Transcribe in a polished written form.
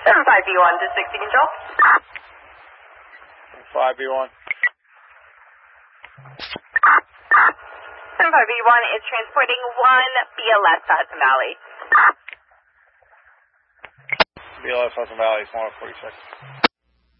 75B1 to 60 control. 5B1. 75B1 is transporting 1 BLS Hudson Valley. BLS Hudson Valley, 146.